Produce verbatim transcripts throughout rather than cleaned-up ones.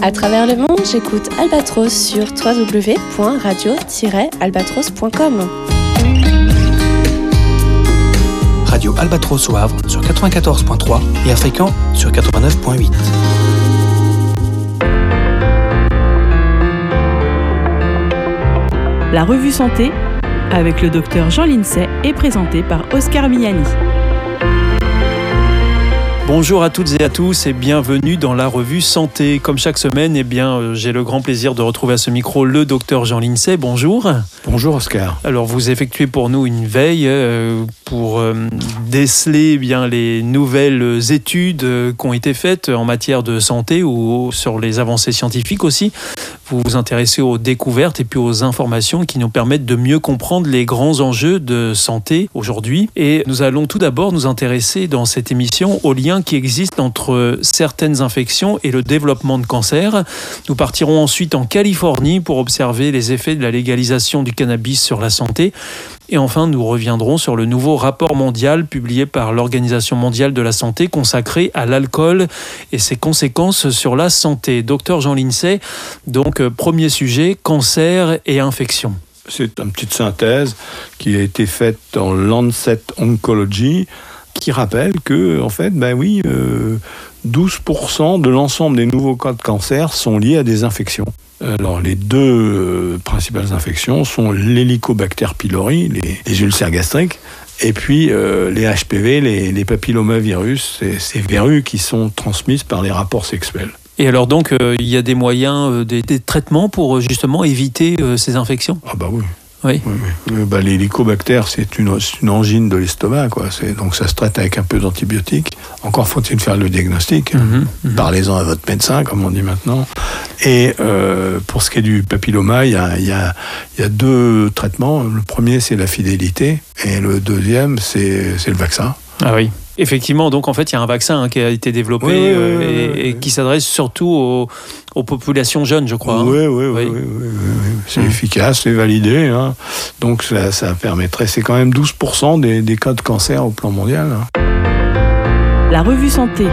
À travers le monde, j'écoute Albatros sur w w w point radio tiret albatros point com. Radio Albatros au Havre sur quatre-vingt-quatorze point trois et à Fréquent sur quatre-vingt-neuf point huit. La revue Santé avec le docteur Jean Lincey est présentée par Oscar Miani. Bonjour à toutes et à tous et bienvenue dans la revue Santé. Comme chaque semaine, eh bien, j'ai le grand plaisir de retrouver à ce micro le docteur Jean Lincey. Bonjour. Bonjour Oscar. Alors vous effectuez pour nous une veille euh, pour euh, déceler eh bien, les nouvelles études euh, qui ont été faites en matière de santé ou sur les avancées scientifiques aussi. Vous vous intéressez aux découvertes et puis aux informations qui nous permettent de mieux comprendre les grands enjeux de santé aujourd'hui. Et nous allons tout d'abord nous intéresser dans cette émission aux liens qui existent entre certaines infections et le développement de cancer. Nous partirons ensuite en Californie pour observer les effets de la légalisation du cannabis sur la santé. Et enfin, nous reviendrons sur le nouveau rapport mondial publié par l'Organisation mondiale de la santé consacré à l'alcool et ses conséquences sur la santé. Docteur Jean Lincey, donc premier sujet, cancer et infection. C'est une petite synthèse qui a été faite dans Lancet Oncology qui rappelle que, en fait, ben oui, euh, douze pour cent de l'ensemble des nouveaux cas de cancer sont liés à des infections. Alors, les deux euh, principales infections sont l'Helicobacter pylori, les, les ulcères gastriques, et puis euh, les H P V, les, les papillomavirus, ces, ces verrues qui sont transmises par les rapports sexuels. Et alors donc, euh, il y a des moyens, euh, des, des traitements pour justement éviter euh, ces infections ? Ah bah oui. Oui. oui, oui. Bah, l'hélicobactère, c'est une, c'est une angine de l'estomac, quoi. C'est, donc ça se traite avec un peu d'antibiotiques. Encore faut-il faire le diagnostic. Mmh, mmh. Parlez-en à votre médecin, comme on dit maintenant. Et euh, pour ce qui est du papilloma, il y a, y a, y a deux traitements. Le premier, c'est la fidélité, et le deuxième, c'est, c'est le vaccin. Ah oui. Effectivement, donc en fait, il y a un vaccin hein, qui a été développé oui, oui, euh, oui, et, oui. et qui s'adresse surtout aux, aux populations jeunes, je crois. Oui, hein. oui, oui, oui, oui, oui, oui. C'est mmh. efficace, c'est validé. Hein. Donc ça, ça permettrait, c'est quand même douze pour cent des, des cas de cancer au plan mondial. Hein. La revue Santé.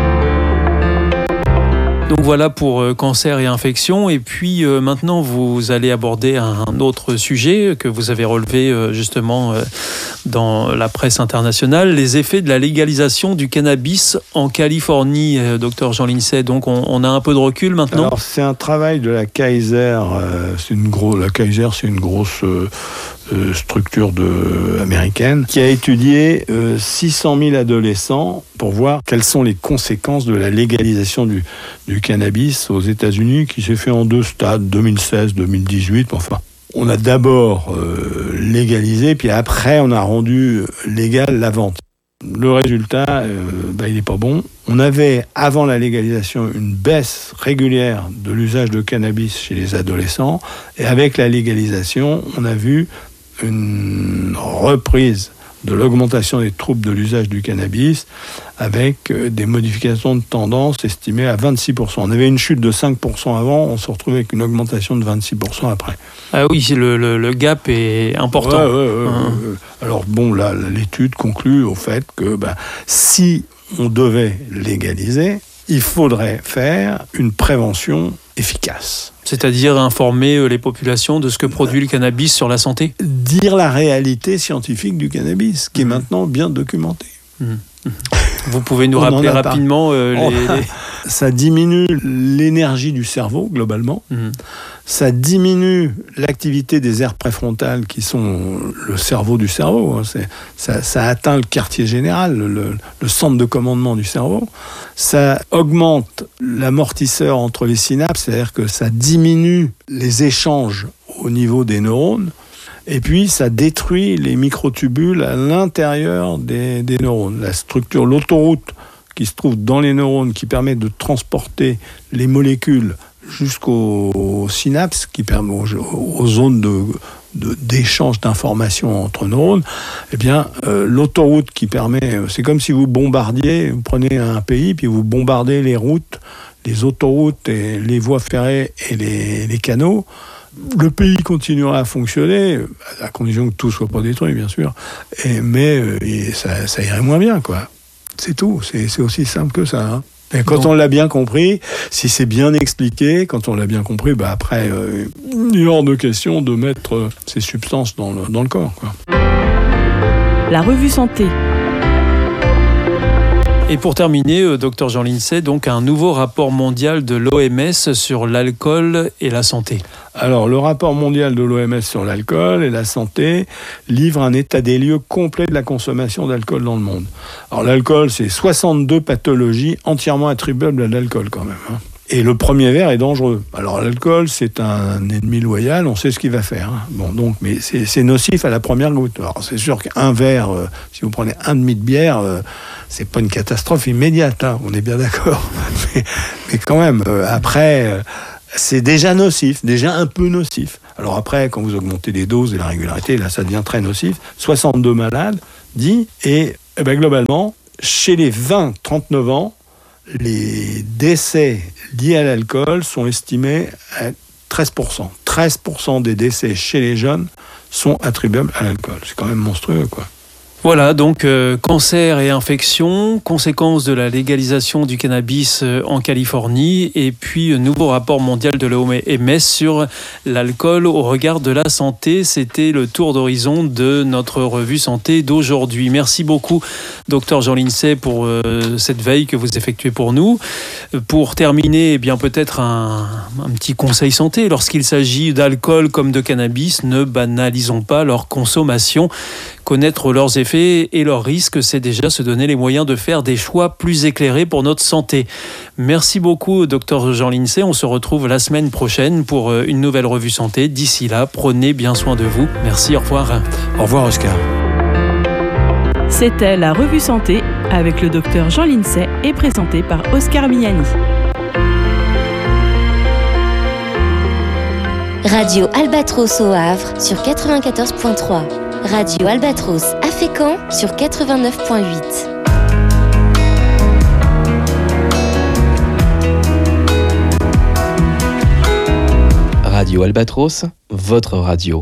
Donc voilà pour euh, cancer et infection. Et puis euh, maintenant, vous allez aborder un, un autre sujet que vous avez relevé euh, justement euh, dans la presse internationale, les effets de la légalisation du cannabis en Californie, euh, docteur Jean Lincey. Donc on, on a un peu de recul maintenant. Alors c'est un travail de la Kaiser. Euh, c'est une gros, la Kaiser, c'est une grosse euh, euh, structure de, américaine qui a étudié euh, six cent mille adolescents pour voir quelles sont les conséquences de la légalisation du, du cannabis aux États-Unis, qui s'est fait en deux stades, deux mille seize deux mille dix-huit. Enfin, on a d'abord euh, légalisé, puis après on a rendu légal la vente. Le résultat, euh, bah, il n'est pas bon. On avait, avant la légalisation, une baisse régulière de l'usage de cannabis chez les adolescents, et avec la légalisation, on a vu une reprise de l'augmentation des troubles de l'usage du cannabis avec des modifications de tendance estimées à vingt-six pour cent. On avait une chute de cinq pour cent avant, on se retrouvait avec une augmentation de vingt-six pour cent après. Ah oui, le, le, le gap est important. Ouais, ouais, ouais, hein. ouais. Alors bon, là, l'étude conclut au fait que ben, si on devait légaliser, il faudrait faire une prévention efficace. C'est-à-dire informer les populations de ce que produit le cannabis sur la santé ? Dire la réalité scientifique du cannabis, qui est mmh. maintenant bien documentée. Mmh. Vous pouvez nous rappeler rapidement euh, les, les... Ça diminue l'énergie du cerveau, globalement. Mmh. Ça diminue l'activité des aires préfrontales, qui sont le cerveau du cerveau. Hein. C'est, ça, ça atteint le quartier général, le, le centre de commandement du cerveau. Ça augmente l'amortisseur entre les synapses, c'est-à-dire que ça diminue les échanges au niveau des neurones. Et puis, ça détruit les microtubules à l'intérieur des, des neurones. La structure, l'autoroute qui se trouve dans les neurones, qui permet de transporter les molécules jusqu'aux synapses, qui permet aux, aux zones de, de, d'échange d'informations entre neurones, eh bien, euh, l'autoroute qui permet... C'est comme si vous bombardiez, vous prenez un pays, puis vous bombardez les routes, les autoroutes, et les voies ferrées et les, les canaux. Le pays continuera à fonctionner, à condition que tout ne soit pas détruit, bien sûr, et, mais et ça, ça irait moins bien, quoi. C'est tout, c'est, c'est aussi simple que ça. Hein. Et quand Donc, on l'a bien compris, si c'est bien expliqué, quand on l'a bien compris, bah après, euh, il est hors de question de mettre euh, ces substances dans le, dans le corps, quoi. La revue santé. Et pour terminer, euh, docteur Jean Lincey, donc un nouveau rapport mondial de l'O M S sur l'alcool et la santé. Alors, le rapport mondial de l'O M S sur l'alcool et la santé livre un état des lieux complet de la consommation d'alcool dans le monde. Alors, l'alcool, c'est soixante-deux pathologies entièrement attribuables à l'alcool quand même, hein. Et le premier verre est dangereux. Alors l'alcool, c'est un ennemi loyal, on sait ce qu'il va faire, hein. Bon, donc, mais c'est, c'est nocif à la première goutte. Alors c'est sûr qu'un verre, euh, si vous prenez un demi de bière, euh, c'est pas une catastrophe immédiate, hein, on est bien d'accord. mais, mais quand même, euh, après, euh, c'est déjà nocif, déjà un peu nocif. Alors après, quand vous augmentez les doses et la régularité, là, ça devient très nocif. soixante-deux malades, dit, et eh ben, globalement, chez les vingt à trente-neuf ans, les décès liés à l'alcool sont estimés à treize pour cent. treize pour cent des décès chez les jeunes sont attribuables à l'alcool. C'est quand même monstrueux, quoi. Voilà, donc euh, cancer et infection, conséquence de la légalisation du cannabis euh, en Californie, et puis un nouveau rapport mondial de l'O M S sur l'alcool au regard de la santé. C'était le tour d'horizon de notre revue santé d'aujourd'hui. Merci beaucoup, docteur Jean Lincey, pour euh, cette veille que vous effectuez pour nous. Pour terminer, eh bien peut-être un, un petit conseil santé. Lorsqu'il s'agit d'alcool comme de cannabis, ne banalisons pas leur consommation. Connaître leurs effets et leurs risques, c'est déjà se donner les moyens de faire des choix plus éclairés pour notre santé. Merci beaucoup, docteur Jean Lincey. On se retrouve la semaine prochaine pour une nouvelle revue santé. D'ici là, prenez bien soin de vous. Merci, au revoir. Au revoir, Oscar. C'était la revue santé avec le docteur Jean Lincey et présenté par Oscar Miani. Radio Albatros au Havre sur quatre-vingt-quatorze virgule trois. Radio Albatros à Fécamp sur quatre-vingt-neuf virgule huit. Radio Albatros, votre radio.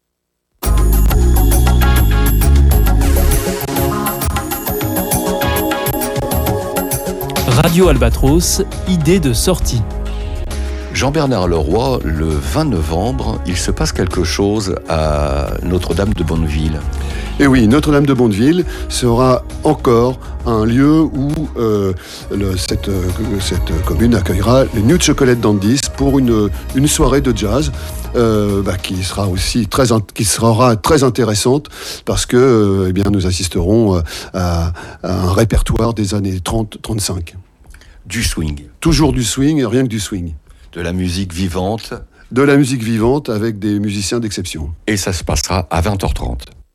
Radio Albatros, idée de sortie. Jean-Bernard Leroy, le vingt novembre, il se passe quelque chose à Notre-Dame de Bonneville. Et oui, Notre-Dame de Bonneville sera encore un lieu où euh, le, cette, euh, cette commune accueillera les New Chocolate Dandies pour une, une soirée de jazz euh, bah, qui sera aussi très, qui sera très intéressante parce que euh, eh bien, nous assisterons à, à un répertoire des années trente à trente-cinq. Du swing. Toujours du swing, rien que du swing. De la musique vivante. De la musique vivante avec des musiciens d'exception. Et ça se passera à vingt heures trente.